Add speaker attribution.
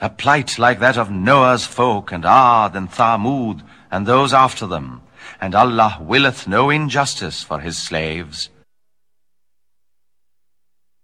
Speaker 1: a plight like that of Noah's folk and Ad and Thamud and those after them, and Allah willeth no injustice for his slaves.